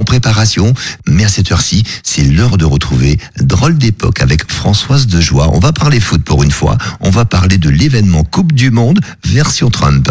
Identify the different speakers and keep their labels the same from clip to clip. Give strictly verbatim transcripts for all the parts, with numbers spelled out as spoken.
Speaker 1: préparation. Mais à cette heure-ci, c'est l'heure de retrouver Drôle d'époque avec Françoise Dejoie. On va parler foot pour une fois. On va parler de l'événement Coupe du Monde version Trump.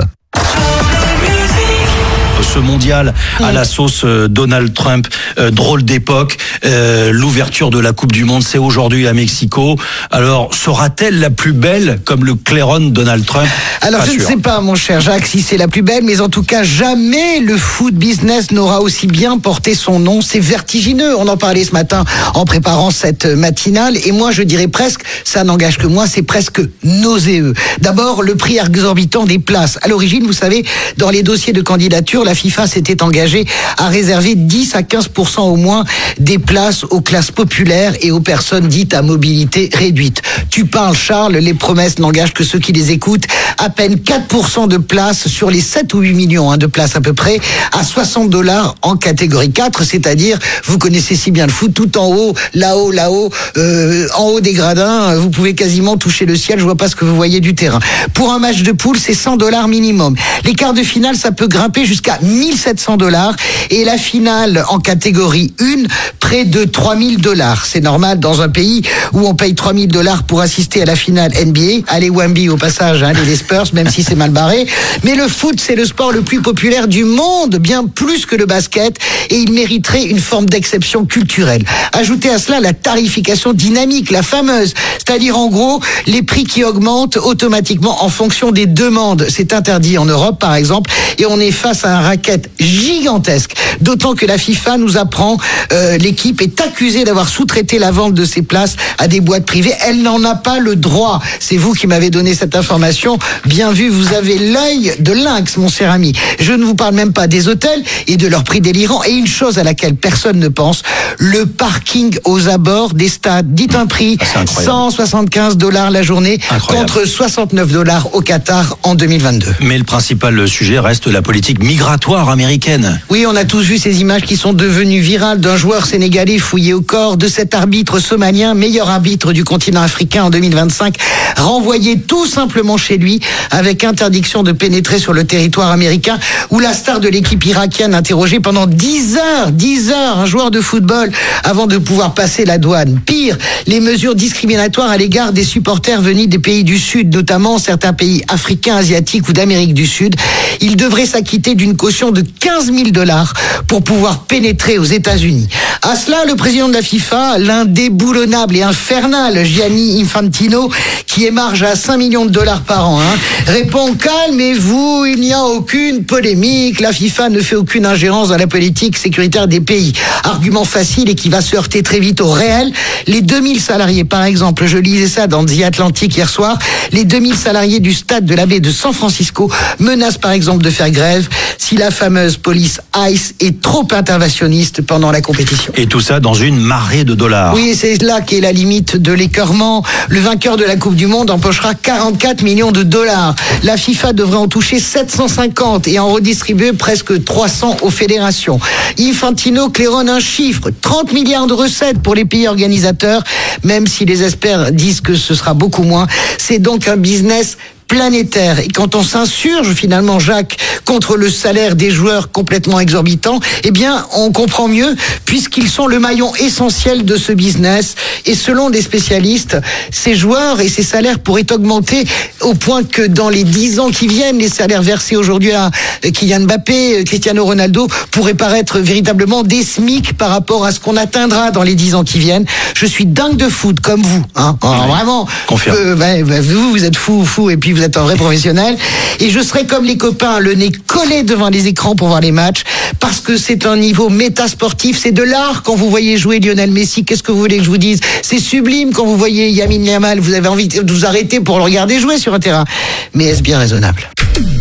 Speaker 2: Ce mondial à la sauce Donald Trump, euh, drôle d'époque, euh, l'ouverture de la Coupe du Monde, c'est aujourd'hui à Mexico. Alors, sera-t-elle la plus belle comme le clairon Donald Trump?
Speaker 3: Alors,
Speaker 2: pas
Speaker 3: je
Speaker 2: sûr.
Speaker 3: ne sais pas, mon cher Jacques, si c'est la plus belle, mais en tout cas, jamais le foot business n'aura aussi bien porté son nom. C'est vertigineux. On en parlait ce matin en préparant cette matinale. Et moi, je dirais presque, ça n'engage que moi, c'est presque nauséeux. D'abord, le prix exorbitant des places. À l'origine, vous savez, dans les dossiers de candidature, la FIFA s'était engagée à réserver dix à quinze pour cent au moins des places aux classes populaires et aux personnes dites à mobilité réduite. Tu parles, Charles, les promesses n'engagent que ceux qui les écoutent. À peine quatre pour cent de places sur les sept ou huit millions hein, de places à peu près, à soixante dollars en catégorie quatre, c'est-à-dire, vous connaissez si bien le foot, tout en haut, là-haut, là-haut, euh, en haut des gradins, vous pouvez quasiment toucher le ciel, je vois pas ce que vous voyez du terrain. Pour un match de poule, c'est cent dollars minimum. Les quarts de finale, ça peut grimper jusqu'à mille sept cents dollars et la finale en catégorie un, près de trois mille dollars. C'est normal dans un pays où on paye trois mille dollars pour assister à la finale N B A. Allez Wemby au passage, hein, les Spurs, même si c'est mal barré. Mais le foot, c'est le sport le plus populaire du monde, bien plus que le basket, et il mériterait une forme d'exception culturelle. Ajoutez à cela la tarification dynamique, la fameuse, c'est-à-dire en gros les prix qui augmentent automatiquement en fonction des demandes. C'est interdit en Europe par exemple, et on est face à un racket gigantesque. D'autant que la FIFA nous apprend, euh, l'équipe est accusée d'avoir sous-traité la vente de ses places à des boîtes privées. Elle n'en a pas le droit. C'est vous qui m'avez donné cette information. Bien vu, vous avez l'œil de lynx, mon cher ami. Je ne vous parle même pas des hôtels et de leur prix délirant. Et une chose à laquelle personne ne pense, le parking aux abords des stades. Dites un prix,
Speaker 2: ah,
Speaker 3: cent soixante-quinze dollars la journée, incroyable, contre soixante-neuf dollars au Qatar en deux mille vingt-deux.
Speaker 2: Mais le principal sujet reste la politique migratoire américaine.
Speaker 3: Oui, on a tous vu ces images qui sont devenues virales d'un joueur sénégalais fouillé au corps, de cet arbitre somalien, meilleur arbitre du continent africain en deux mille vingt-cinq, renvoyé tout simplement chez lui avec interdiction de pénétrer sur le territoire américain, où la star de l'équipe irakienne interrogée pendant dix heures, dix heures, un joueur de football avant de pouvoir passer la douane. Pire, les mesures discriminatoires à l'égard des supporters venus des pays du Sud, notamment certains pays africains, asiatiques ou d'Amérique du Sud. Ils devraient s'acquitter d'une caution de quinze mille dollars pour pouvoir pénétrer aux États-Unis. À cela, le président de la FIFA, l'indéboulonnable et infernal Gianni Infantino, qui émarge à cinq millions de dollars par an, hein, répond: calmez-vous, il n'y a aucune polémique, la FIFA ne fait aucune ingérence dans la politique sécuritaire des pays. Argument facile et qui va se heurter très vite au réel. Les deux mille salariés, par exemple, je lisais ça dans The Atlantic hier soir, les deux mille salariés du stade de la baie de San Francisco menacent par exemple de faire grève si la fameuse police ICE est trop interventionniste pendant la compétition.
Speaker 2: Et tout ça dans une marée de dollars.
Speaker 3: Oui, c'est là qu'est la limite de l'écœurement. Le vainqueur de la Coupe du Monde empochera quarante-quatre millions de dollars. La FIFA devrait en toucher sept cent cinquante et en redistribuer presque trois cents aux fédérations. Infantino claironne un chiffre, trente milliards de recettes pour les pays organisateurs, même si les experts disent que ce sera beaucoup moins. C'est donc un business planétaire. Et quand on s'insurge finalement, Jacques, contre le salaire des joueurs complètement exorbitant, eh bien, on comprend mieux puisqu'ils sont le maillon essentiel de ce business. Et selon des spécialistes, ces joueurs et ces salaires pourraient augmenter au point que dans les dix ans qui viennent, les salaires versés aujourd'hui à Kylian Mbappé, Cristiano Ronaldo pourraient paraître véritablement des SMIC par rapport à ce qu'on atteindra dans les dix ans qui viennent. Je suis dingue de foot comme vous, hein. Alors,
Speaker 2: ouais,
Speaker 3: vraiment.
Speaker 2: Confirme.
Speaker 3: Euh, bah, bah, vous, vous êtes fou, fou, et puis vous êtes un vrai professionnel, et je serai comme les copains, le nez collé devant les écrans pour voir les matchs, parce que c'est un niveau métasportif, c'est de l'art quand vous voyez jouer Lionel Messi. Qu'est-ce que vous voulez que je vous dise? C'est sublime quand vous voyez Lamine Yamal, vous avez envie de vous arrêter pour le regarder jouer sur un terrain. Mais est-ce bien raisonnable?